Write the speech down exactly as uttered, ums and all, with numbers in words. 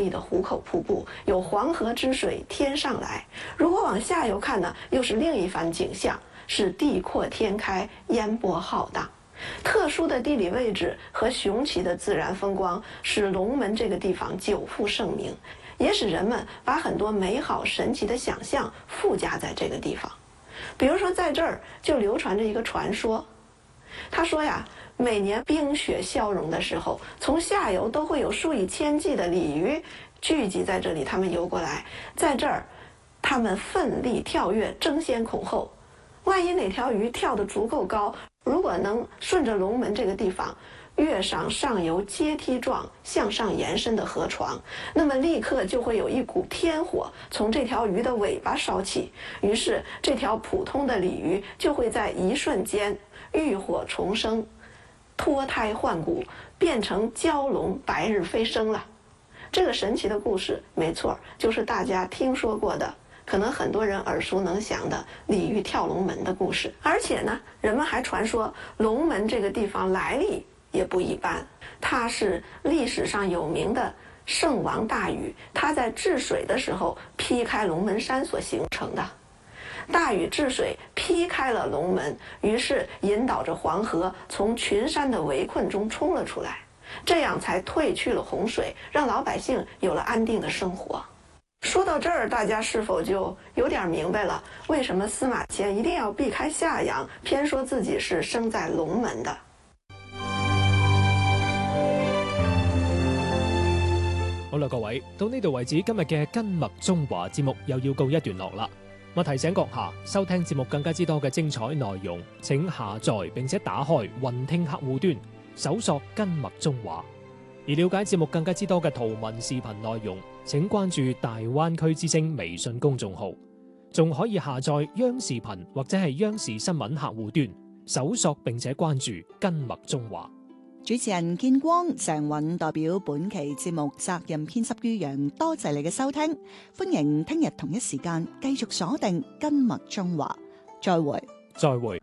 丽的壶口瀑布，有黄河之水天上来。如果往下游看呢，又是另一番景象，是地阔天开，烟波浩荡。特殊的地理位置和雄奇的自然风光，使龙门这个地方久负盛名，也使人们把很多美好神奇的想象附加在这个地方。比如说，在这儿就流传着一个传说，他说呀，每年冰雪消融的时候，从下游都会有数以千计的鲤鱼聚集在这里，他们游过来，在这儿，他们奋力跳跃，争先恐后。万一哪条鱼跳得足够高，如果能顺着龙门这个地方跃上上游阶梯状向上延伸的河床，那么立刻就会有一股天火从这条鱼的尾巴烧起，于是这条普通的鲤鱼就会在一瞬间浴火重生，脱胎换骨，变成蛟龙，白日飞升了。这个神奇的故事，没错，就是大家听说过的，可能很多人耳熟能详的鲤鱼跳龙门的故事。而且呢，人们还传说龙门这个地方来历也不一般，它是历史上有名的圣王大禹，他在治水的时候劈开龙门山所形成的。大禹治水劈开了龙门，于是引导着黄河从群山的围困中冲了出来，这样才退去了洪水，让老百姓有了安定的生活。说到这儿，大家是否就有点明白了，为什么司马迁一定要避開下陽，偏說自己是生在龍門的？ 好啦，各位，到呢度為止，今日嘅根脈中華節目又要告一段落啦。我提醒閣下，收聽節目更加之多嘅精彩內容，請下載並且打開雲聽客戶端，搜索根脈中華。而了解節目更加之多嘅圖文視頻內容，請關注大灣區之聲微信公眾號，仲可以下載央視頻或者係央視新聞客戶端，搜索並且關注根脈中華。 主持人建光、鄭韻代表本期節目責任編輯于洋，多謝你嘅收聽，歡迎聽日同一時間繼續鎖定根脈中華，再會。 再會。